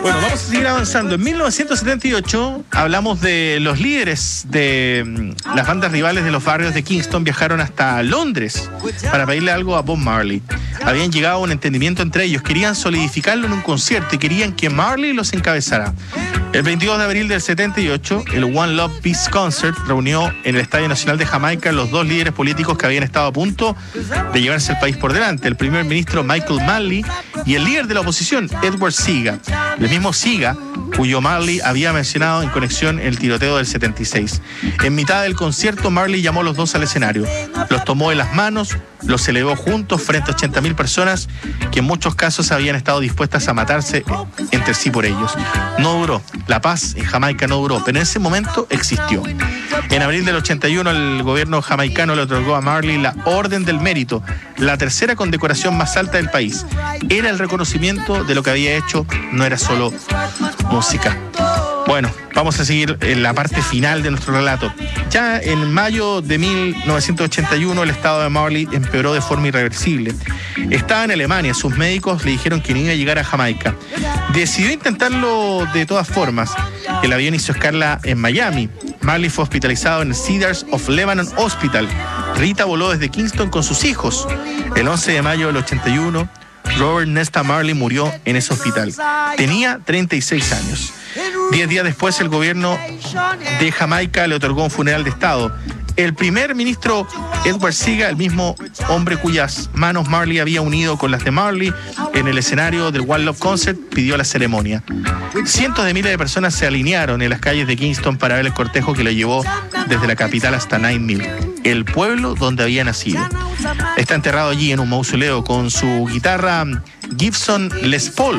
Bueno, vamos a seguir avanzando. En 1978 hablamos de los líderes de las bandas rivales de los barrios de Kingston viajaron hasta Londres para pedirle algo a Bob Marley. Habían llegado a un entendimiento entre ellos, querían solidificarlo en un concierto y querían que Marley los encabezara. El 22 de abril del 78, el One Love Peace Concert reunió en el Estadio Nacional de Jamaica los dos líderes políticos que habían estado a punto de llevarse el país por delante, el primer ministro Michael Manley y el líder de la oposición, Edward Seaga. El mismo Seaga, cuyo Marley había mencionado en conexión el tiroteo del 76. En mitad del concierto, Marley llamó a los dos al escenario, los tomó en las manos, los elevó juntos frente a 80.000 personas que en muchos casos habían estado dispuestas a matarse entre sí por ellos. No duró, la paz en Jamaica no duró, pero en ese momento existió. En abril del 81 el gobierno jamaicano le otorgó a Marley la Orden del Mérito, la tercera condecoración más alta del país. Era el reconocimiento de lo que había hecho, no era solo música. Bueno, vamos a seguir en la parte final de nuestro relato. Ya en mayo de 1981 el estado de Marley empeoró de forma irreversible. Estaba en Alemania, sus médicos le dijeron que no iba a llegar a Jamaica. Decidió intentarlo de todas formas. El avión hizo escala en Miami. Marley fue hospitalizado en el Cedars of Lebanon Hospital. Rita voló desde Kingston con sus hijos. El 11 de mayo del 81, Robert Nesta Marley murió en ese hospital. Tenía 36 años. 10 días después, el gobierno de Jamaica le otorgó un funeral de Estado. El primer ministro Edward Seaga, el mismo hombre cuyas manos Marley había unido con las de Marley en el escenario del One Love Concert, pidió la ceremonia. Cientos de miles de personas se alinearon en las calles de Kingston para ver el cortejo que lo llevó desde la capital hasta Nine Mill, el pueblo donde había nacido. Está enterrado allí en un mausoleo con su guitarra Gibson Les Paul.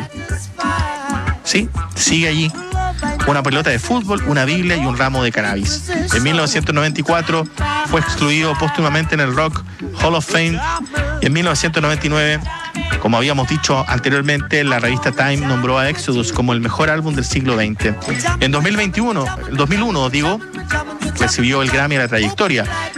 Sí, sigue allí. Una pelota de fútbol, una Biblia y un ramo de cannabis. En 1994 fue excluido póstumamente en el Rock Hall of Fame. Y en 1999, como habíamos dicho anteriormente, la revista Time nombró a Exodus como el mejor álbum del siglo XX. En 2001, recibió el Grammy a la trayectoria.